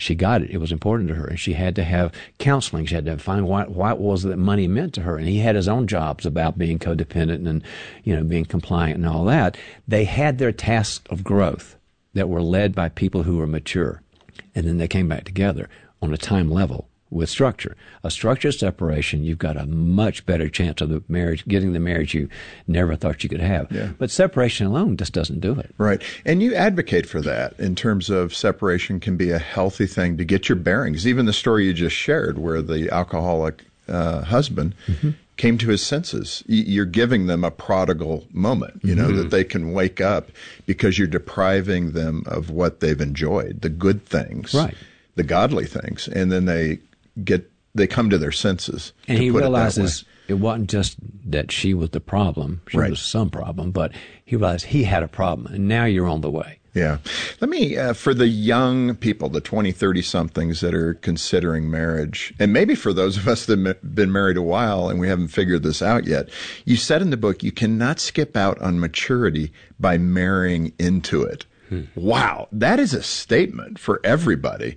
she got it. It was important to her, and she had to have counseling. She had to find what was that money meant to her. And he had his own jobs about being codependent and, being compliant and all that. They had their tasks of growth that were led by people who were mature, and then they came back together on a time level with structure. A structured separation, you've got a much better chance of the marriage, getting the marriage you never thought you could have. Yeah. But separation alone just doesn't do it. Right. And you advocate for that in terms of separation can be a healthy thing to get your bearings. Even the story you just shared where the alcoholic husband came to his senses. You're giving them a prodigal moment, that they can wake up because you're depriving them of what they've enjoyed, the good things, right, the godly things. And then they come to their senses. And he realizes it wasn't just that she was the problem. She right. was some problem, but he realized he had a problem, and now you're on the way. Yeah. Let me, for the young people, the 20, 30-somethings that are considering marriage, and maybe for those of us that have been married a while and we haven't figured this out yet, you said in the book, you cannot skip out on maturity by marrying into it. Wow. That is a statement for everybody.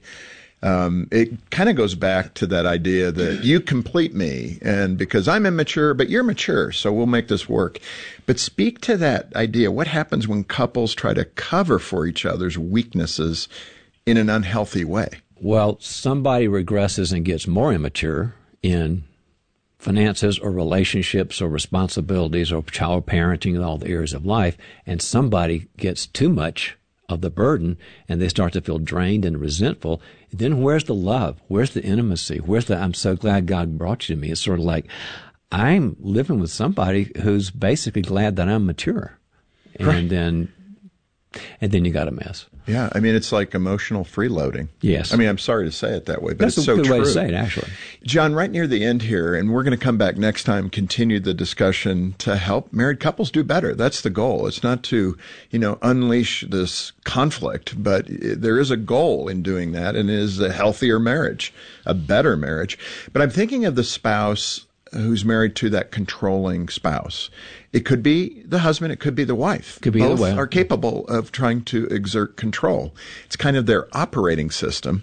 It kind of goes back to that idea that you complete me, and because I'm immature, but you're mature, so we'll make this work. But speak to that idea. What happens when couples try to cover for each other's weaknesses in an unhealthy way? Well, somebody regresses and gets more immature in finances or relationships or responsibilities or child parenting and all the areas of life, and somebody gets too much of the burden, and they start to feel drained and resentful. Then where's the love? Where's the intimacy? Where's the, I'm so glad God brought you to me? It's sort of like, I'm living with somebody who's basically glad that I'm mature. Right. And then you got a mess. Yeah. I mean, it's like emotional freeloading. Yes. I mean, I'm sorry to say it that way, but That's it's so a good true. way to say it, actually. John, right near the end here, and we're going to come back next time, continue the discussion to help married couples do better. That's the goal. It's not to, unleash this conflict, but there is a goal in doing that, and it is a healthier marriage, a better marriage. But I'm thinking of the spouse who's married to that controlling spouse. It could be the husband, it could be the wife. Could be Both either way. are capable of trying to exert control. It's kind of their operating system.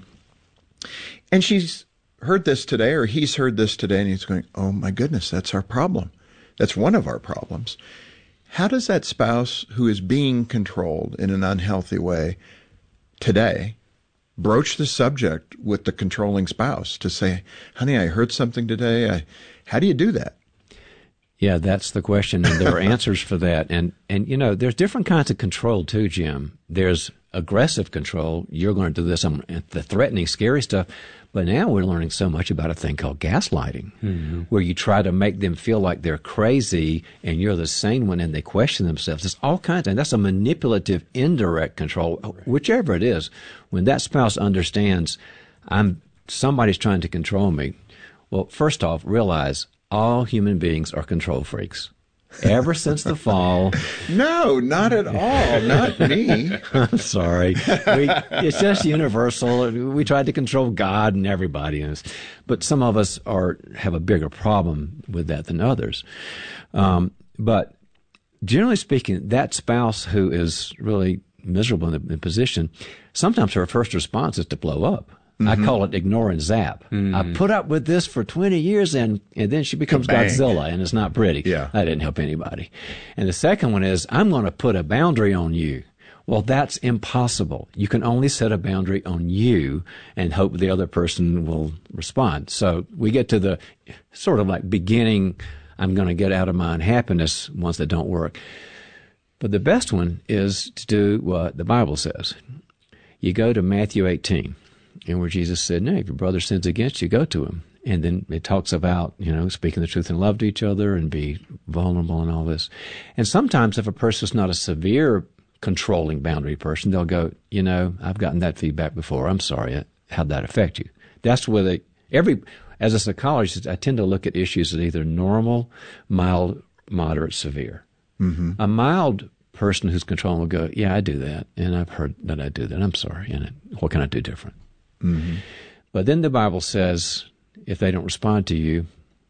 And she's heard this today, or he's heard this today, and he's going, oh my goodness, that's our problem. That's one of our problems. How does that spouse who is being controlled in an unhealthy way today broach the subject with the controlling spouse to say, honey, I heard something today. How do you do that? Yeah, that's the question, and there are answers for that. And there's different kinds of control too, Jim. There's aggressive control. You're going to do this, the threatening, scary stuff. But now we're learning so much about a thing called gaslighting, where you try to make them feel like they're crazy and you're the sane one, and they question themselves. There's all kinds, and that's a manipulative, indirect control, whichever it is. When that spouse understands somebody's trying to control me, well, first off, realize all human beings are control freaks. Ever since the fall. No, not at all. Not me. I'm sorry. It's just universal. We tried to control God and everybody. But some of us have a bigger problem with that than others. But generally speaking, that spouse who is really miserable in the position, sometimes her first response is to blow up. I call it ignore and zap. I put up with this for 20 years, and then she becomes Godzilla, and it's not pretty. Yeah. That didn't help anybody. And the second one is, I'm going to put a boundary on you. Well, that's impossible. You can only set a boundary on you and hope the other person will respond. So we get to the sort of like beginning, I'm going to get out of my unhappiness ones that don't work. But the best one is to do what the Bible says. You go to Matthew 18. And where Jesus said, no, if your brother sins against you, go to him. And then it talks about, speaking the truth in love to each other and be vulnerable and all this. And sometimes if a person's not a severe controlling boundary person, they'll go, I've gotten that feedback before. I'm sorry. How'd that affect you? That's where as a psychologist, I tend to look at issues as either normal, mild, moderate, severe. A mild person who's controlling will go, yeah, I do that. And I've heard that I do that. I'm sorry. And what can I do different? But then the Bible says, if they don't respond to you,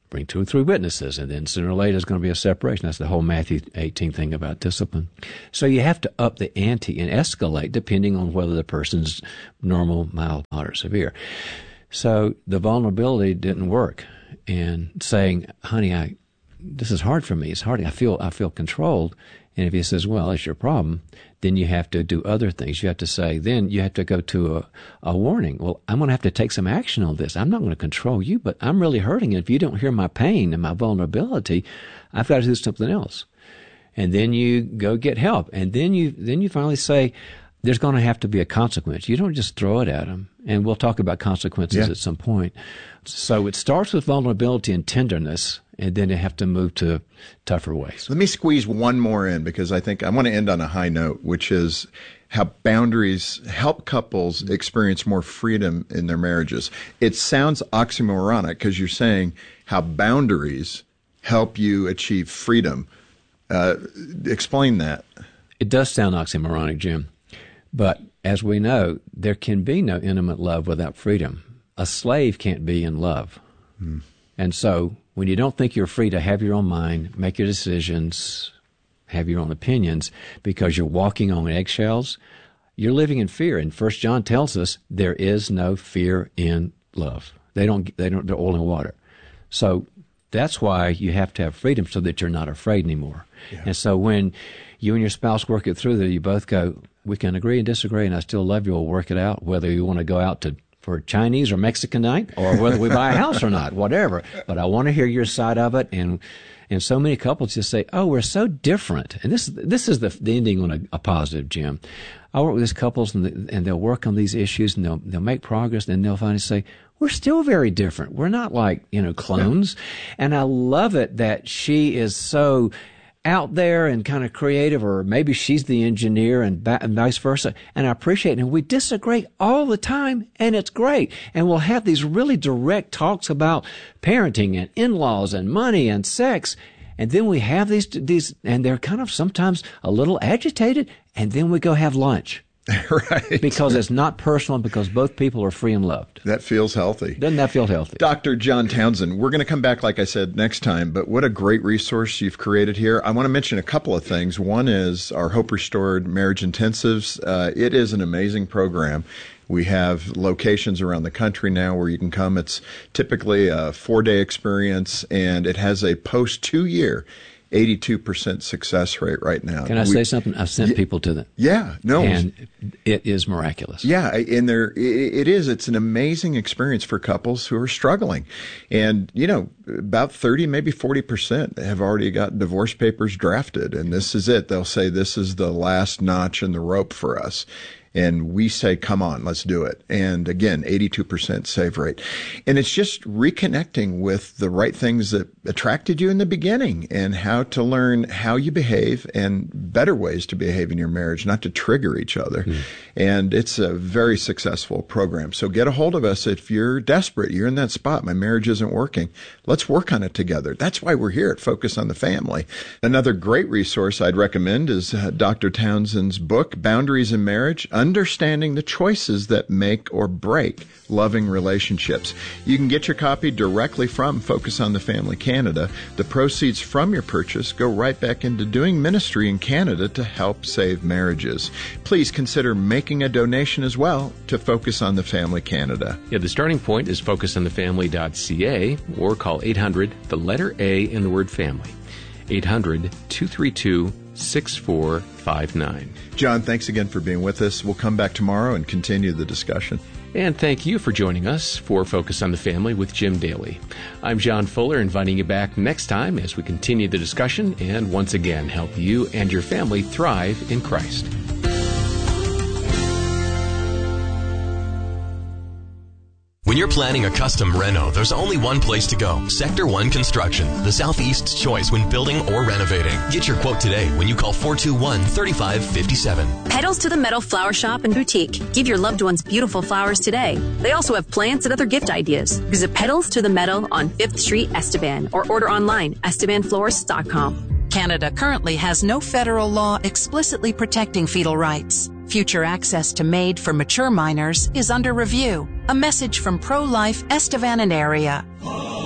bring 2 or 3 witnesses, and then sooner or later there's going to be a separation. That's the whole Matthew 18 thing about discipline. So you have to up the ante and escalate depending on whether the person's normal, mild, moderate, severe. So the vulnerability didn't work. And saying, honey, this is hard for me. It's hard. I feel controlled. And if he says, well, it's your problem, then you have to do other things. You have to say, then you have to go to a warning. Well, I'm going to have to take some action on this. I'm not going to control you, but I'm really hurting. If you don't hear my pain and my vulnerability, I've got to do something else. And then you go get help. And then you finally say, there's going to have to be a consequence. You don't just throw it at them. And we'll talk about consequences at some point. So it starts with vulnerability and tenderness, and then you have to move to tougher ways. Let me squeeze one more in, because I think I want to end on a high note, which is how boundaries help couples experience more freedom in their marriages. It sounds oxymoronic because you're saying how boundaries help you achieve freedom. Explain that. It does sound oxymoronic, Jim. But as we know, there can be no intimate love without freedom. A slave can't be in love. And so when you don't think you're free to have your own mind, make your decisions, have your own opinions, because you're walking on eggshells, you're living in fear. And 1 John tells us there is no fear in love. They're oil and water. So that's why you have to have freedom, so that you're not afraid anymore. Yeah. And so when you and your spouse work it through, that you both go, we can agree and disagree, and I still love you. We'll work it out, whether you want to go out for Chinese or Mexican night, or whether we buy a house or not, whatever. But I want to hear your side of it. And so many couples just say, oh, we're so different. And this is the ending on a positive, Jim. I work with these couples, and they'll work on these issues, and they'll make progress, and they'll finally say, we're still very different. We're not like, clones. And I love it that she is so out there and kind of creative, or maybe she's the engineer and vice versa. And I appreciate it. And we disagree all the time, and it's great. And we'll have these really direct talks about parenting and in-laws and money and sex. And then we have these, and they're kind of sometimes a little agitated, and then we go have lunch. Right. Because it's not personal, because both people are free and loved. That feels healthy. Doesn't that feel healthy? Dr. John Townsend, we're going to come back, like I said, next time, but what a great resource you've created here. I want to mention a couple of things. One is our Hope Restored Marriage Intensives. It is an amazing program. We have locations around the country now where you can come. It's typically a 4-day experience, and it has a post-2-year 82% success rate right now. Can I say something? I've sent people to them. Yeah, no. And it is miraculous. Yeah, and it is. It's an amazing experience for couples who are struggling. And, about 30, maybe 40% have already got divorce papers drafted. And this is it. They'll say, this is the last notch in the rope for us. And we say, come on, let's do it. And again, 82% save rate. And it's just reconnecting with the right things that attracted you in the beginning, and how to learn how you behave and better ways to behave in your marriage, not to trigger each other. And it's a very successful program. So get a hold of us if you're desperate. You're in that spot. My marriage isn't working. Let's work on it together. That's why we're here at Focus on the Family. Another great resource I'd recommend is Dr. Townsend's book, Boundaries in Marriage, Understanding the Choices That Make or Break Loving Relationships. You can get your copy directly from Focus on the Family Canada. The proceeds from your purchase go right back into doing ministry in Canada to help save marriages. Please consider making a donation as well to Focus on the Family Canada. Yeah, the starting point is focusonthefamily.ca, or call 800, the letter A in the word family, 800-232-6459. John, thanks again for being with us. We'll come back tomorrow and continue the discussion. And thank you for joining us for Focus on the Family with Jim Daly. I'm John Fuller, inviting you back next time as we continue the discussion and once again help you and your family thrive in Christ. When you're planning a custom reno, there's only one place to go. Sector 1 Construction, the Southeast's choice when building or renovating. Get your quote today when you call 421-3557. Petals to the Metal Flower Shop and Boutique. Give your loved ones beautiful flowers today. They also have plants and other gift ideas. Visit Petals to the Metal on 5th Street, Esteban, or order online, estebanflorist.com. Canada currently has no federal law explicitly protecting fetal rights. Future access to MAID for mature minors is under review. A message from Pro-Life Estevan and Area.